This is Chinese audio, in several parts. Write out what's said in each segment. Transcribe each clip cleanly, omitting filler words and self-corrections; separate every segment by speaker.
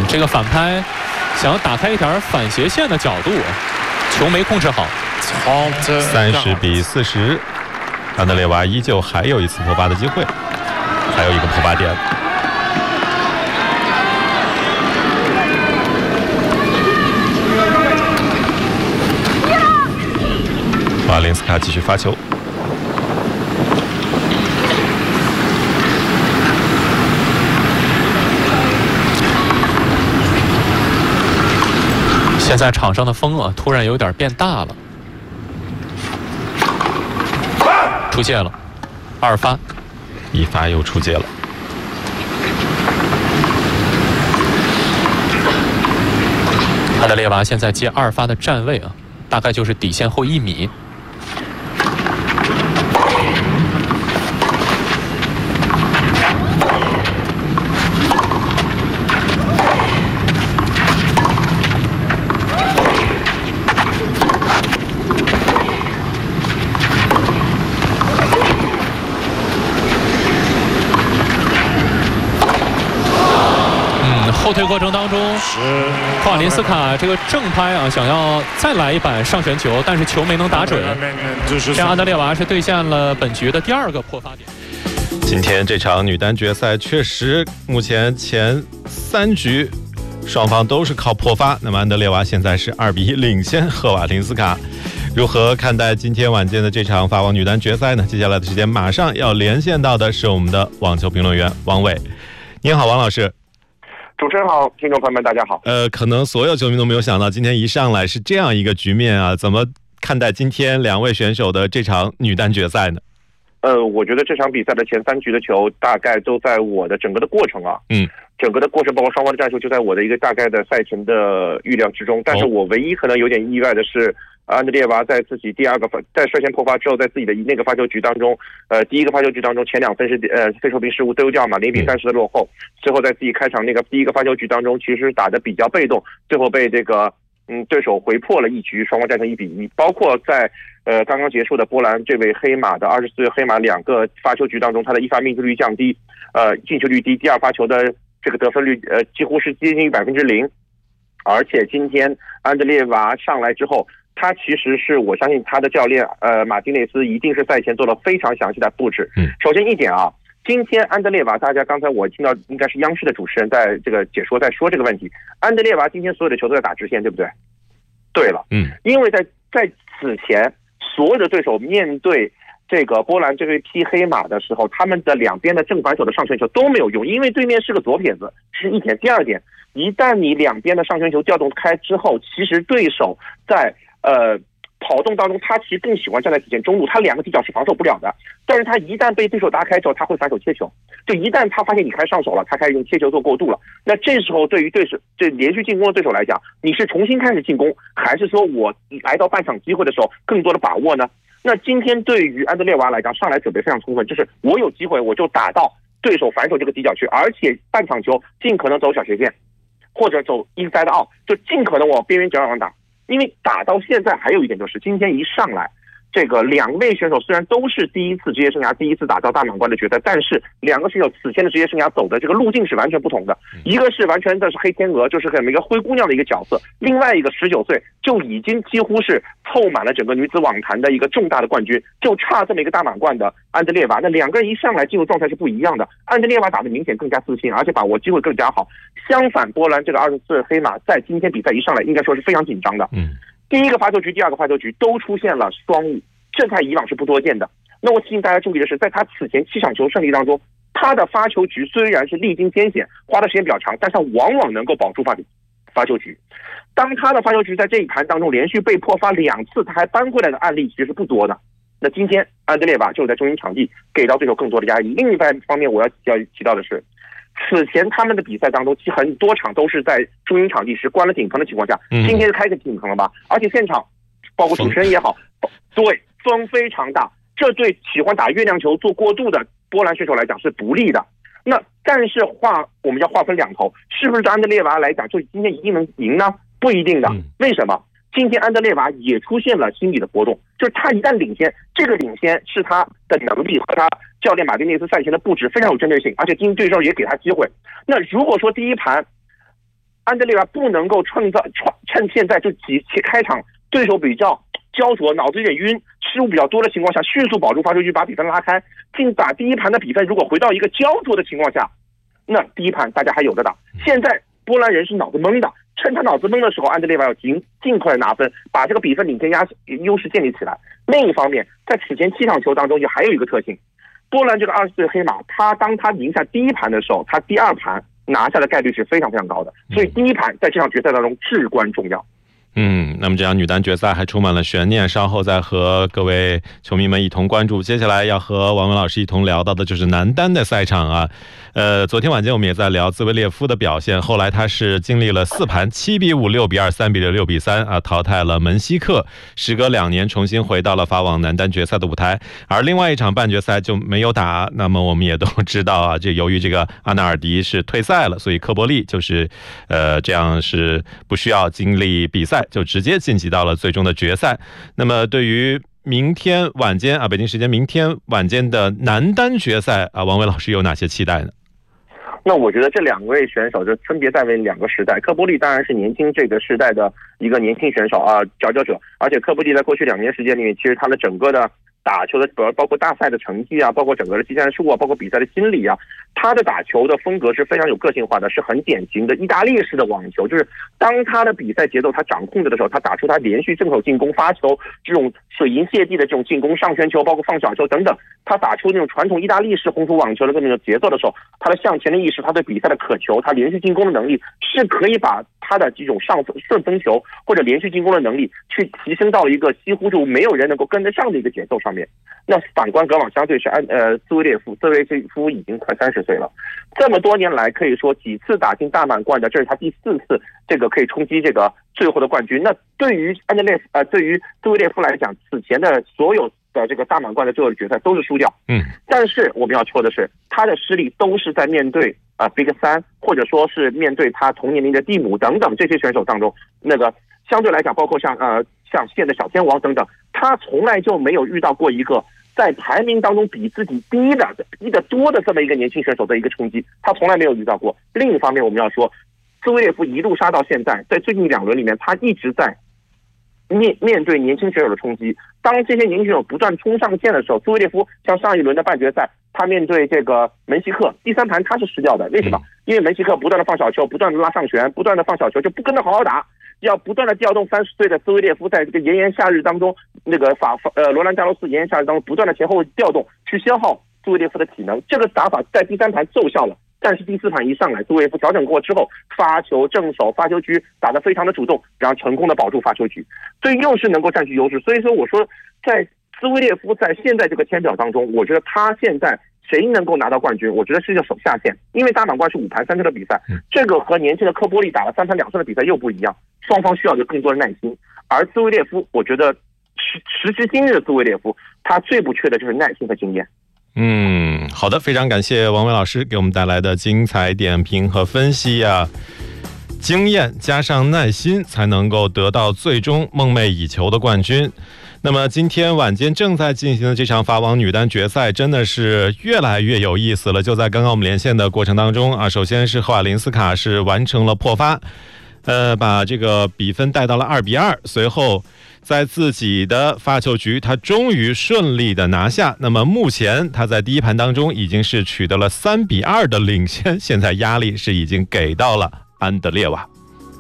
Speaker 1: 这个反拍想要打开一条反斜线的角度，球没控制好。
Speaker 2: 30-40，安德烈娃依旧还有一次破发的机会，还有一个破发点。瓦林斯卡继续发球。
Speaker 1: 现在场上的风啊，突然有点变大了，出界了，2发
Speaker 2: ，1发又出界了。
Speaker 1: 安德烈娃现在接2发的站位啊，大概就是底线后1米。后退过程当中，库瓦林斯卡这个正拍啊，想要再来一板上旋球，但是球没能打准。这样安德烈娃是兑现了本局的第2个破发点。
Speaker 2: 今天这场女单决赛确实，目前前3局双方都是靠破发。那么安德烈娃现在是2比1领先赫瓦林斯卡。如何看待今天晚间的这场法网女单决赛呢？接下来的时间马上要连线到的是我们的网球评论员王伟。您好，王老师。
Speaker 3: 主持人好，听众朋友们大家好。
Speaker 2: 可能所有球迷都没有想到，今天一上来是这样一个局面啊！怎么看待今天2位选手的这场女单决赛呢？
Speaker 3: 我觉得这场比赛的前3局的球大概都在我的整个的过程啊，整个的过程包括双方的战术就在我的一个大概的赛程的预料之中。但是我唯一可能有点意外的是，安德烈娃在自己第2个在率先破发之后，在自己的那个发球局当中，第1个发球局当中前2分是费寿平失误丢掉嘛，0比30的落后，最后在自己开场那个第1个发球局当中，其实打得比较被动，最后被这个对手回破了1局，双方战成1比1。包括在刚刚结束的波兰这位黑马的24岁黑马2个发球局当中，他的1发命中率降低，进球率低，第2发球的这个得分率几乎是接近于0%。而且今天安德烈娃上来之后，他其实是我相信他的教练马丁内斯一定是赛前做了非常详细的布置。首先一点啊，今天安德烈娃，大家刚才我听到应该是央视的主持人在这个解说在说这个问题，安德烈娃今天所有的球都在打直线，对不对？对了，因为在此前所有的对手面对这个波兰这位踢黑马的时候，他们的2边的正反手的上旋球都没有用，因为对面是个左撇子，是一点。第2点，一旦你2边的上旋球调动开之后，其实对手在跑动当中，他其实更喜欢站在底线中路，他2个底角是防守不了的。但是他一旦被对手打开之后，他会反手切球。就一旦他发现你开始上手了，他开始用切球做过渡了。那这时候对于对手这连续进攻的对手来讲，你是重新开始进攻，还是说我来到半场机会的时候更多的把握呢？那今天对于安德烈娃来讲，上来准备非常充分，就是我有机会我就打到对手反手这个底角去，而且半场球尽可能走小斜线，或者走 inside out， 就尽可能往边缘角上打。因为打到现在还有一点就是，今天一上来，这个2位选手虽然都是第一次职业生涯第一次打到大满贯的决赛，但是2个选手此前的职业生涯走的这个路径是完全不同的。一个是完全的是黑天鹅，就是这么一个灰姑娘的一个角色；另外一个19岁就已经几乎是凑满了整个女子网坛的一个重大的冠军，就差这么一个大满贯的安德烈娃。那2个人一上来进入状态是不一样的，安德烈娃打得明显更加自信，而且把握机会更加好。相反，波兰这个24岁黑马在今天比赛一上来应该说是非常紧张的。第1个发球局、第2个发球局都出现了双误，这在以往是不多见的。那我提醒大家注意的是，在他此前7场球胜利当中，他的发球局虽然是历经艰险，花的时间比较长，但是他往往能够保住发球局。当他的发球局在这一盘当中连续被破发2次，他还扳回来的案例其实不多的。那今天安德烈娃就在中心场地给到对手更多的压力。另一方面，我要提到的是，此前他们的比赛当中，其实很多场都是在中心场地是关了顶棚的情况下，今天是开个顶棚了吧？而且现场包括主持人也好，对，风非常大，这对喜欢打月亮球做过渡的波兰选手来讲是不利的。那但是我们要划分2头，是不是对安德烈娃来讲，就今天一定能赢呢？不一定的。为什么？今天安德烈娃也出现了心理的波动，就是他一旦领先，这个领先是他的能力和他教练马丁内斯赛前的布置非常有针对性，而且今天对手也给他机会。那如果说第一盘安德烈娃不能够趁现在就开场对手比较焦灼，脑子有点晕，失误比较多的情况下，迅速保住发球局，把比分拉开，并把第一盘的比分如果回到一个焦灼的情况下，那第一盘大家还有的打。现在波兰人是脑子懵的，趁他脑子懵的时候，安德烈娃要尽快拿分，把这个比分领先优势建立起来。另一方面，在此前7场球当中，也还有一个特性，波兰这个20岁黑马，当他赢下第一盘的时候，他第二盘拿下的概率是非常非常高的，所以第一盘在这场决赛当中至关重要。
Speaker 2: 那么这场女单决赛还充满了悬念，稍后再和各位球迷们一同关注。接下来要和王文老师一同聊到的就是男单的赛场啊。昨天晚间我们也在聊兹维列夫的表现，后来他是经历了4盘7比5、6比2、3比6、6比3啊，淘汰了门希克，时隔2年重新回到了法网男单决赛的舞台。而另外一场半决赛就没有打，那么我们也都知道啊，这由于这个阿纳尔迪是退赛了，所以科波利就是这样是不需要经历比赛，就直接晋级到了最终的决赛。那么对于明天晚间啊，北京时间明天晚间的男单决赛啊，王伟老师有哪些期待呢？
Speaker 3: 那我觉得这2位选手就分别在为2个时代。科波利当然是年轻这个时代的一个年轻选手啊，佼佼者。而且科波利在过去2年时间里面，其实他的整个的打球的包括大赛的成绩啊，包括整个的技战术啊，包括比赛的心理啊，他的打球的风格是非常有个性化的，是很典型的意大利式的网球。就是当他的比赛节奏他掌控着的时候，他打出他连续正手进攻、发球这种水银泻地的这种进攻、上旋球，包括放小球等等，他打出那种传统意大利式红土网球的这么一个节奏的时候，他的向前的意识，他对比赛的渴求，他连续进攻的能力，是可以把他的这种顺风球或者连续进攻的能力去提升到一个几乎就没有人能够跟得上的一个节奏上面。那反观格网相对是兹维列夫已经快30岁了，这么多年来可以说几次打进大满贯的，这是他第4次这个可以冲击这个最后的冠军。那对于对于兹维列夫来讲，此前的所有的这个大满贯的最后的决赛都是输掉。但是我们要说的是，他的失利都是在面对Big 3，或者说是面对他同年龄的蒂姆等等这些选手当中，那个相对来讲，包括像现在小天王等等，他从来就没有遇到过一个在排名当中比自己低的多的这么一个年轻选手的一个冲击，他从来没有遇到过。另一方面，我们要说，兹维列夫一路杀到现在，在最近2轮里面，他一直在面对年轻选手的冲击。当这些年轻选手不断冲上线的时候，兹维列夫像上一轮的半决赛，他面对这个门希克，第3盘他是失掉的。为什么？因为门希克不断的放小球，不断的拉上旋，不断的放小球，就不跟他好好打，要不断的调动30岁的兹维列夫在这个炎炎夏日当中，那个罗兰加洛斯炎炎夏日当中不断的前后调动，去消耗兹维列夫的体能。这个打法在第3盘奏效了。但是第4盘一上来，兹维列夫调整过之后，发球正手发球局打得非常的主动，然后成功的保住发球局，所以又是能够占据优势。所以说我说，在兹维列夫在现在这个签表当中，我觉得他现在谁能够拿到冠军，我觉得是个手下线。因为大满贯是5盘3胜的比赛，这个和年轻的科波利打了3盘2胜的比赛又不一样，双方需要有更多的耐心。而兹维列夫，我觉得时至今日的兹维列夫，他最不缺的就是耐心和经验。
Speaker 2: 好的，非常感谢王伟老师给我们带来的精彩点评和分析啊。经验加上耐心，才能够得到最终梦寐以求的冠军。那么今天晚间正在进行的这场法网女单决赛真的是越来越有意思了。就在刚刚我们连线的过程当中啊，首先是赫瓦林斯卡是完成了破发，把这个比分带到了2比2，随后在自己的发球局他终于顺利的拿下。那么目前他在第一盘当中已经是取得了3比2的领先，现在压力是已经给到了安德烈瓦。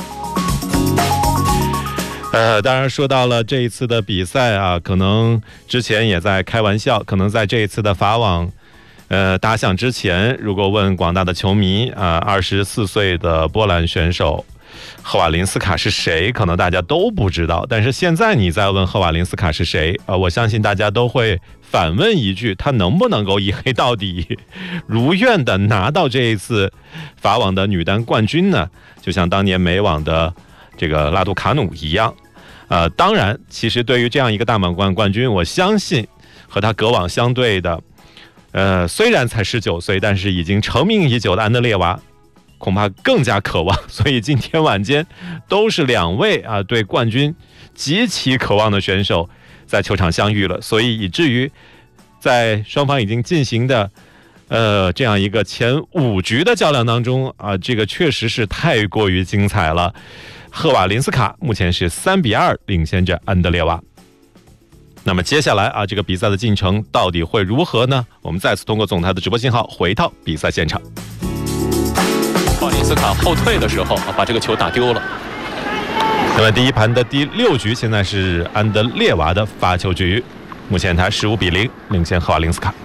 Speaker 2: 当然说到了这一次的比赛啊，可能之前也在开玩笑，可能在这一次的法网打响之前，如果问广大的球迷24岁的波兰选手赫瓦林斯卡是谁，可能大家都不知道。但是现在你再问赫瓦林斯卡是谁我相信大家都会反问一句，他能不能够一黑到底，如愿的拿到这一次法网的女单冠军呢？就像当年美网的这个拉杜卡努一样。当然其实对于这样一个大满贯冠军，我相信和他隔网相对的虽然才19岁，但是已经成名已久的安德烈娃恐怕更加渴望。所以今天晚间都是2位对冠军极其渴望的选手在球场相遇了，所以以至于在双方已经进行的这样一个前5局的较量当中啊，这个确实是太过于精彩了。赫瓦林斯卡目前是3-2领先着安德烈瓦。那么接下来啊，这个比赛的进程到底会如何呢？我们再次通过总台的直播信号回到比赛现场。
Speaker 1: 赫瓦林斯卡后退的时候把这个球打丢了。
Speaker 2: 那么第一盘的第6局现在是安德烈瓦的发球局，目前他15-0领先赫瓦林斯卡。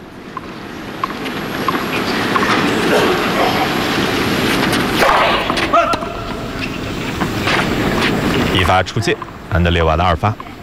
Speaker 2: 一发出界，安德烈瓦的2发。